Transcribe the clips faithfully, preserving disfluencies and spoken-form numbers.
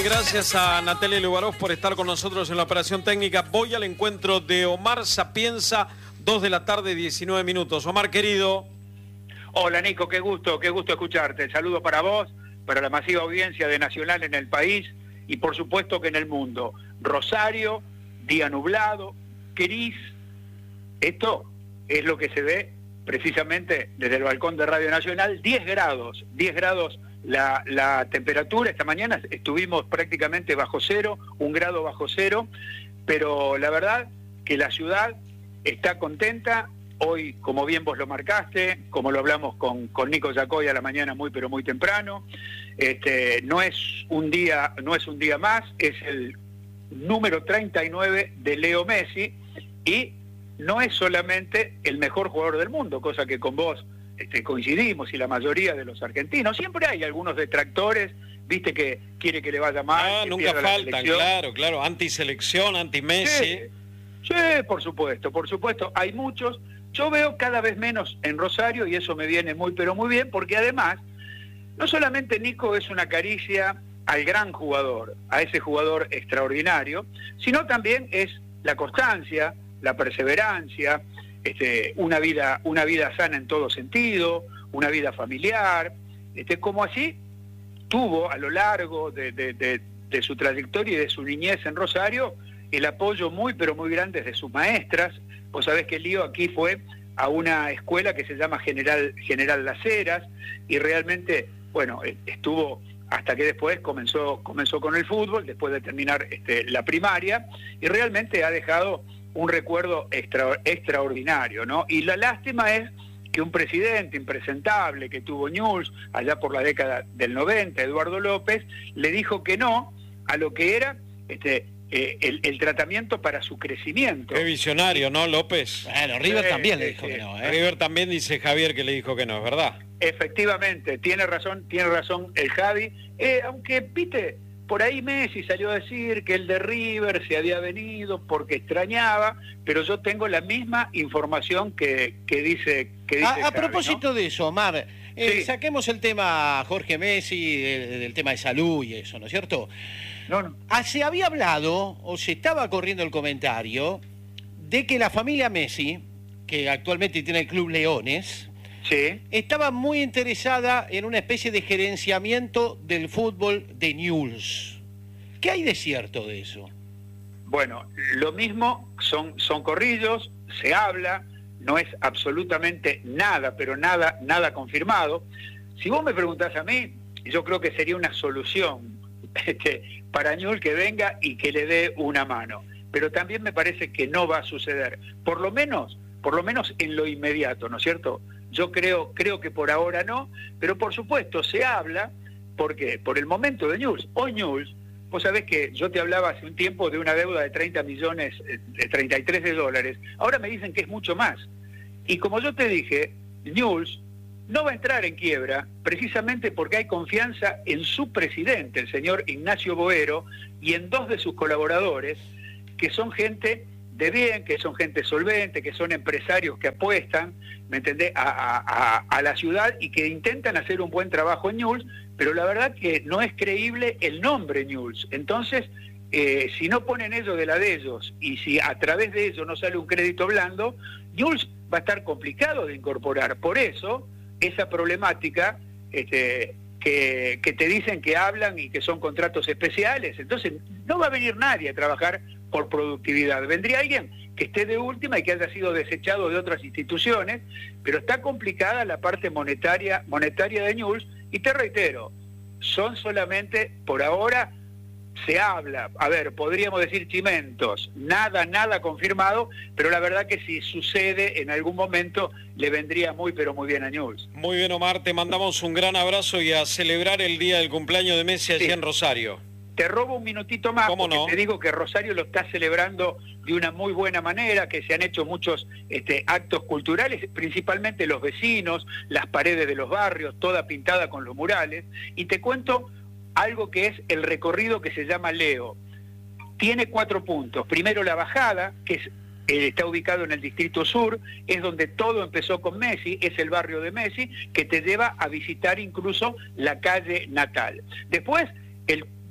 gracias a Natalia Lubarov por estar con nosotros en la operación técnica. Voy al encuentro de Omar Sapienza, dos de la tarde, diecinueve minutos. Omar, querido. Hola, Nico, qué gusto, qué gusto escucharte. Saludo para vos, para la masiva audiencia de Nacional en el país y por supuesto que en el mundo. Rosario, día nublado, gris. Esto es lo que se ve precisamente desde el balcón de Radio Nacional. diez grados, diez grados la, la temperatura. Esta mañana estuvimos prácticamente bajo cero, un grado bajo cero, pero la verdad que la ciudad está contenta. Hoy, como bien vos lo marcaste, como lo hablamos con, con Nico Yacoy a la mañana muy pero muy temprano, este, no es un día, no es un día más, es el número treinta y nueve de Leo Messi y no es solamente el mejor jugador del mundo, cosa que con vos este, coincidimos y la mayoría de los argentinos. Siempre hay algunos detractores, viste, que quiere que le vaya mal. Ah, nunca faltan, claro, claro, antiselección, anti-Messi. Sí, sí, por supuesto, por supuesto, hay muchos. Yo veo cada vez menos en Rosario y eso me viene muy pero muy bien, porque además, no solamente Nico es una caricia al gran jugador, a ese jugador extraordinario, sino también es la constancia, la perseverancia, este, una vida, una vida sana en todo sentido, una vida familiar, este, como así tuvo a lo largo de, de, de, de su trayectoria y de su niñez en Rosario el apoyo muy pero muy grande de sus maestras. Vos sabés que Lío aquí fue a una escuela que se llama General, General Las Heras y realmente, bueno, estuvo hasta que después comenzó, comenzó con el fútbol, después de terminar este, la primaria, y realmente ha dejado un recuerdo extra, extraordinario, ¿no? Y la lástima es que un presidente impresentable que tuvo Newell's allá por la década del noventa, Eduardo López, le dijo que no a lo que era este, eh, el, el tratamiento para su crecimiento. Qué visionario, ¿no, López? Bueno, River Sí, también sí, le dijo sí. que no, ¿eh? River también dice Javier que le dijo que no, es verdad. Efectivamente, tiene razón, tiene razón el Javi, eh, aunque, viste, por ahí Messi salió a decir que el de River se había venido porque extrañaba, pero yo tengo la misma información que, que dice que dice A, a Javi, propósito ¿no? de eso, Omar, eh, Sí. saquemos el tema Jorge Messi, del, del tema de salud y eso, ¿no es cierto? No, no. Ah, se había hablado, o se estaba corriendo el comentario, de que la familia Messi, que actualmente tiene el Club Leones, Sí. estaba muy interesada en una especie de gerenciamiento del fútbol de Newell's. ¿Qué hay de cierto de eso? Bueno, lo mismo, son, son corrillos, se habla, no es absolutamente nada, pero nada, nada confirmado. Si vos me preguntás a mí, yo creo que sería una solución este, para Newell's que venga y que le dé una mano. Pero también me parece que no va a suceder, por lo menos, por lo menos en lo inmediato, ¿no es cierto? Yo creo, creo que por ahora no, pero por supuesto se habla, ¿por qué? Por el momento de Newell's. Hoy Newell's, vos sabés que yo te hablaba hace un tiempo de una deuda de treinta millones, de treinta y tres de dólares, ahora me dicen que es mucho más. Y como yo te dije, Newell's no va a entrar en quiebra precisamente porque hay confianza en su presidente, el señor Ignacio Boero, y en dos de sus colaboradores, que son gente de bien, que son gente solvente, que son empresarios que apuestan, ¿me entendés?, a, a, a, a la ciudad y que intentan hacer un buen trabajo en Newell's, pero la verdad que no es creíble el nombre Newell's. Entonces, eh, si no ponen ellos de la de ellos y si a través de ellos no sale un crédito blando, Newell's va a estar complicado de incorporar. Por eso, esa problemática este, que, que te dicen que hablan y que son contratos especiales, entonces no va a venir nadie a trabajar por productividad. Vendría alguien que esté de última y que haya sido desechado de otras instituciones, pero está complicada la parte monetaria, monetaria de Newell's, y te reitero, son solamente, por ahora, se habla, a ver, podríamos decir chimentos, nada, nada confirmado, pero la verdad que si sucede en algún momento, le vendría muy, pero muy bien a Newell's. Muy bien, Omar, te mandamos un gran abrazo y a celebrar el día del cumpleaños de Messi allí Sí. en Rosario. Te robo un minutito más, ¿Cómo porque no? te digo que Rosario lo está celebrando de una muy buena manera, que se han hecho muchos este, actos culturales, principalmente los vecinos, las paredes de los barrios, toda pintada con los murales. Y te cuento algo que es el recorrido que se llama Leo. Tiene cuatro puntos. Primero la bajada, que es, eh, está ubicado en el Distrito Sur, es donde todo empezó con Messi, es el barrio de Messi, que te lleva a visitar incluso la calle natal. Después, el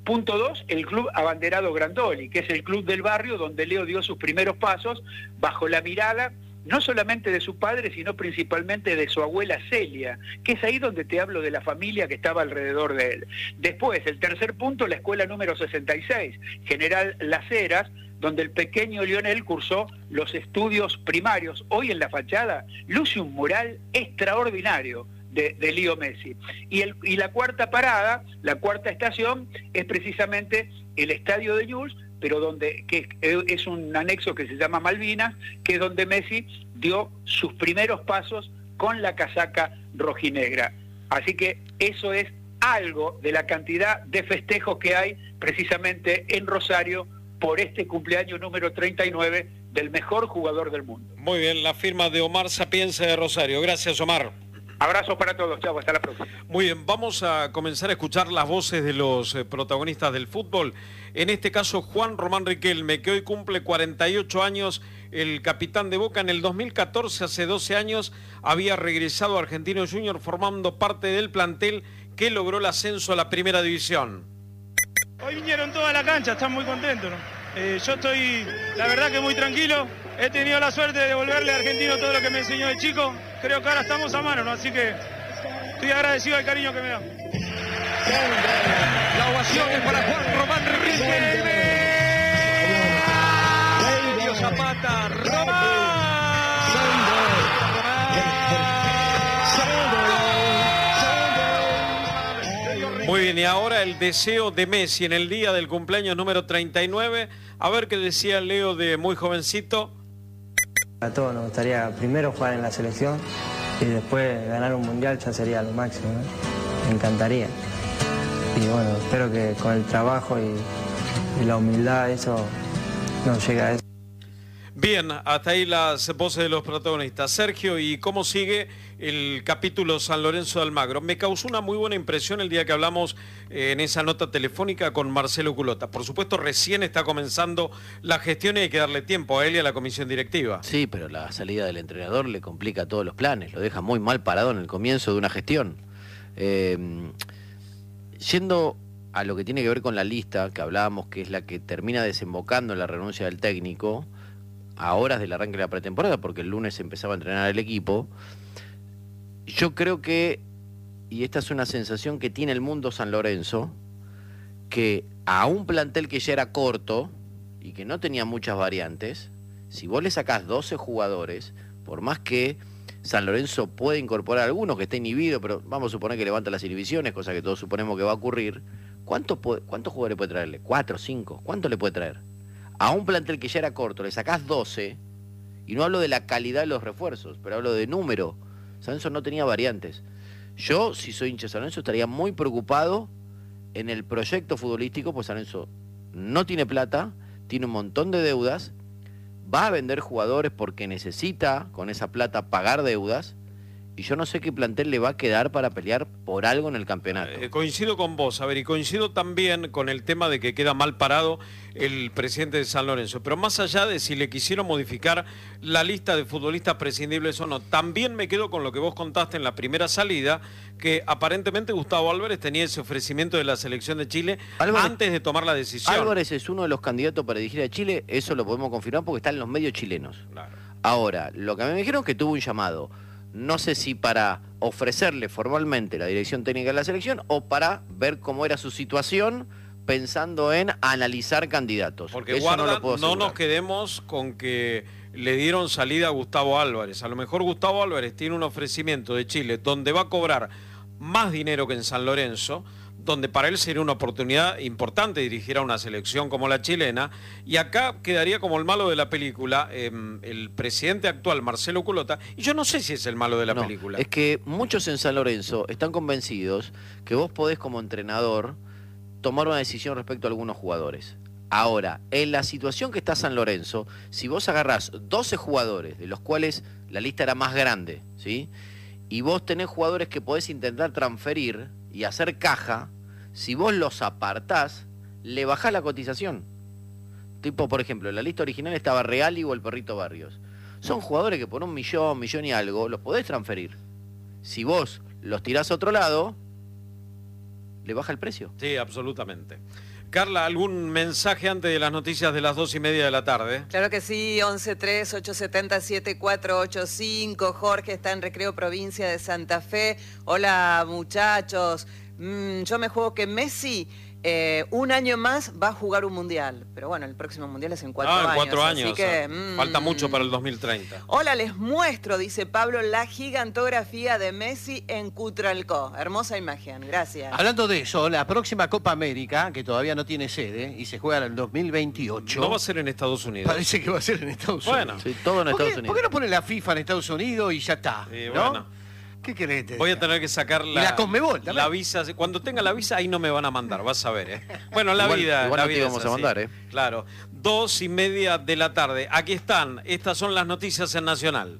Punto dos, el club abanderado Grandoli, que es el club del barrio donde Leo dio sus primeros pasos bajo la mirada no solamente de su padre, sino principalmente de su abuela Celia, que es ahí donde te hablo de la familia que estaba alrededor de él. Después, el tercer punto, la escuela número sesenta y seis, General Las Heras, donde el pequeño Lionel cursó los estudios primarios. Hoy en la fachada luce un mural extraordinario de, de Leo Messi. Y, el, y la cuarta parada, la cuarta estación, es precisamente el estadio de Newell's, pero donde que es un anexo que se llama Malvinas, que es donde Messi dio sus primeros pasos con la casaca rojinegra. Así que eso es algo de la cantidad de festejos que hay precisamente en Rosario por este cumpleaños número treinta y nueve del mejor jugador del mundo. Muy bien, la firma de Omar Sapienza de Rosario. Gracias, Omar. Abrazos para todos, chao, hasta la próxima. Muy bien, vamos a comenzar a escuchar las voces de los eh, protagonistas del fútbol. En este caso, Juan Román Riquelme, que hoy cumple cuarenta y ocho años, el capitán de Boca. En el dos mil catorce, hace doce años, había regresado a Argentinos Juniors formando parte del plantel que logró el ascenso a la primera división. Hoy vinieron toda la cancha, están muy contentos, ¿no? Eh, yo estoy, la verdad que muy tranquilo. He tenido la suerte de devolverle a Argentino todo lo que me enseñó de chico. Creo que ahora estamos a mano, ¿no? Así que estoy agradecido al cariño que me da. La ovación es para Juan Román Riquelme. Elio Zapata, Román. Muy bien, y ahora el deseo de Messi en el día del cumpleaños número treinta y nueve. A ver qué decía Leo de muy jovencito. A todos nos gustaría primero jugar en la selección y después ganar un mundial, ya sería lo máximo, ¿no? Me encantaría. Y bueno, espero que con el trabajo y, y la humildad eso nos llegue a eso. Bien, hasta ahí las voces de los protagonistas. Sergio, ¿y cómo sigue el capítulo San Lorenzo de Almagro? Me causó una muy buena impresión el día que hablamos eh, en esa nota telefónica con Marcelo Culota. Por supuesto, recién está comenzando la gestión y hay que darle tiempo a él y a la comisión directiva. Sí, pero la salida del entrenador le complica todos los planes, lo deja muy mal parado en el comienzo de una gestión. Eh, yendo a lo que tiene que ver con la lista que hablábamos, que es la que termina desembocando en la renuncia del técnico, a horas del arranque de la pretemporada, porque el lunes empezaba a entrenar el equipo, yo creo que, y esta es una sensación que tiene el mundo San Lorenzo, que a un plantel que ya era corto y que no tenía muchas variantes, si vos le sacás doce jugadores, por más que San Lorenzo puede incorporar algunos que esté inhibido, pero vamos a suponer que levanta las inhibiciones, cosa que todos suponemos que va a ocurrir, ¿cuántos, ¿cuántos jugadores puede traerle? ¿Cuatro, cinco? ¿Cuánto le puede traer? A un plantel que ya era corto, le sacás doce, y no hablo de la calidad de los refuerzos, pero hablo de número. San Lorenzo no tenía variantes. Yo, si soy hincha de San Lorenzo, estaría muy preocupado en el proyecto futbolístico, pues San Lorenzo no tiene plata, tiene un montón de deudas, va a vender jugadores porque necesita con esa plata pagar deudas, y yo no sé qué plantel le va a quedar para pelear por algo en el campeonato. Eh, coincido con vos, a ver, y coincido también con el tema de que queda mal parado el presidente de San Lorenzo, pero más allá de si le quisieron modificar la lista de futbolistas prescindibles o no, también me quedo con lo que vos contaste en la primera salida, que aparentemente Gustavo Álvarez tenía ese ofrecimiento de la selección de Chile Álvarez, antes de tomar la decisión. Álvarez es uno de los candidatos para dirigir a Chile, eso lo podemos confirmar porque está en los medios chilenos. Claro. Ahora, lo que a mí me dijeron es que tuvo un llamado, no sé si para ofrecerle formalmente la dirección técnica de la selección o para ver cómo era su situación pensando en analizar candidatos. Porque eso guarda, no, lo puedo no nos quedemos con que le dieron salida a Gustavo Álvarez. A lo mejor Gustavo Álvarez tiene un ofrecimiento de Chile donde va a cobrar más dinero que en San Lorenzo, donde para él sería una oportunidad importante dirigir a una selección como la chilena, y acá quedaría como el malo de la película eh, el presidente actual, Marcelo Culota, y yo no sé si es el malo de la no, película. Es que muchos en San Lorenzo están convencidos que vos podés como entrenador tomar una decisión respecto a algunos jugadores. Ahora, en la situación que está San Lorenzo, si vos agarrás doce jugadores, de los cuales la lista era más grande, ¿sí?, y vos tenés jugadores que podés intentar transferir y hacer caja, si vos los apartás, le bajás la cotización. Tipo, por ejemplo, en la lista original estaba Reali o el Perrito Barrios. Son jugadores que por un millón, millón y algo, los podés transferir. Si vos los tirás a otro lado, le baja el precio. Sí, absolutamente. Carla, ¿algún mensaje antes de las noticias de las dos y media de la tarde? Claro que sí, once tres ocho siete cero siete cuatro ocho cinco. Jorge está en Recreo, provincia de Santa Fe. Hola, muchachos. Mm, yo me juego que Messi eh, un año más va a jugar un mundial. Pero bueno, el próximo mundial es en cuatro ah, años. en cuatro años. Así que, mm, falta mucho para el dos mil treinta. Hola, les muestro, dice Pablo, la gigantografía de Messi en Cutralcó. Hermosa imagen, gracias. Hablando de eso, la próxima Copa América, que todavía no tiene sede y se juega en el dos mil veintiocho. No va a ser en Estados Unidos. Parece que va a ser en Estados bueno. Unidos. Sí, todo en ¿Por qué, Estados Unidos. ¿Por qué no pone la FIFA en Estados Unidos y ya está? Sí, ¿no? bueno. ¿Qué querés que te Voy a diga? tener que sacar la, Y la Conmebol también. la visa. Cuando tenga la visa, ahí no me van a mandar, vas a ver. ¿eh? Bueno, la Igual- vida. igual la no te vida íbamos es a así. mandar, ¿eh? Claro. Dos y media de la tarde. Aquí están. Estas son las noticias en Nacional.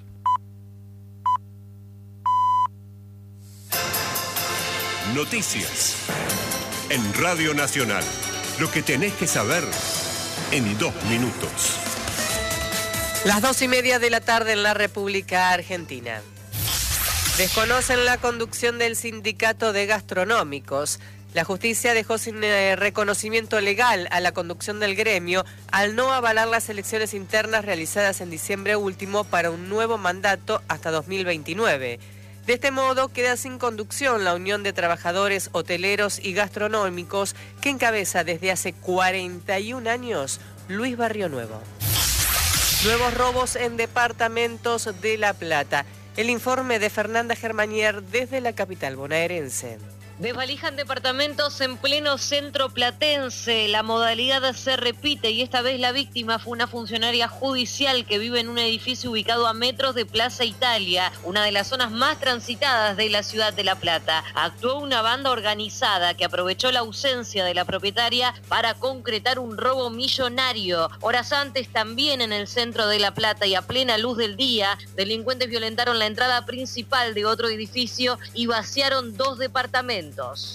Noticias en Radio Nacional. Lo que tenés que saber en dos minutos. Las dos y media de la tarde en la República Argentina. Desconocen la conducción del sindicato de gastronómicos. La justicia dejó sin eh, reconocimiento legal a la conducción del gremio al no avalar las elecciones internas realizadas en diciembre último para un nuevo mandato hasta dos mil veintinueve. De este modo queda sin conducción la Unión de Trabajadores Hoteleros y Gastronómicos que encabeza desde hace cuarenta y un años Luis Barrio Nuevo. Nuevos robos en departamentos de La Plata. El informe de Fernanda Germanier desde la capital bonaerense. Desvalijan departamentos en pleno centro platense. La modalidad se repite y esta vez la víctima fue una funcionaria judicial que vive en un edificio ubicado a metros de Plaza Italia, una de las zonas más transitadas de la ciudad de La Plata. Actuó una banda organizada que aprovechó la ausencia de la propietaria para concretar un robo millonario. Horas antes, también en el centro de La Plata y a plena luz del día, delincuentes violentaron la entrada principal de otro edificio y vaciaron dos departamentos.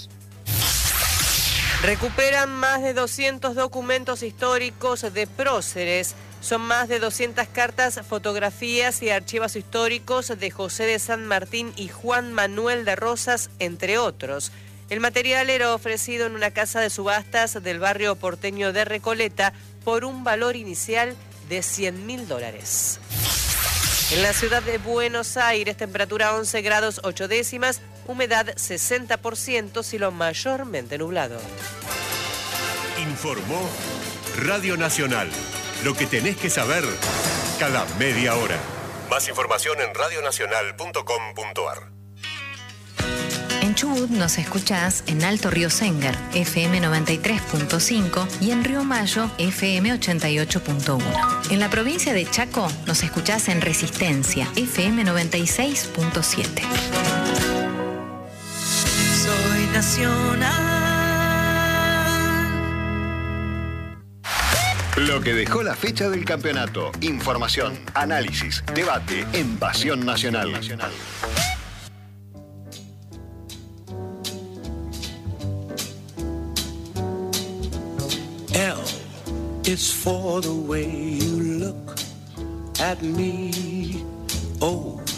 Recuperan más de doscientos documentos históricos de próceres. Son más de doscientas cartas, fotografías y archivos históricos de José de San Martín y Juan Manuel de Rosas, entre otros. El material era ofrecido en una casa de subastas del barrio porteño de Recoleta por un valor inicial de cien mil dólares. En la ciudad de Buenos Aires, temperatura once grados ocho décimas, humedad sesenta por ciento, cielo mayormente nublado. Informó Radio Nacional. Lo que tenés que saber cada media hora. Más información en radionacional punto com punto ar. En Chubut nos escuchás en Alto Río Sénger, F M noventa y tres punto cinco y en Río Mayo, F M ochenta y ocho punto uno. En la provincia de Chaco nos escuchás en Resistencia, F M noventa y seis punto siete. Soy nacional. Lo que dejó la fecha del campeonato. Información, análisis, debate en Pasión Nacional. L is for the way you look at me. O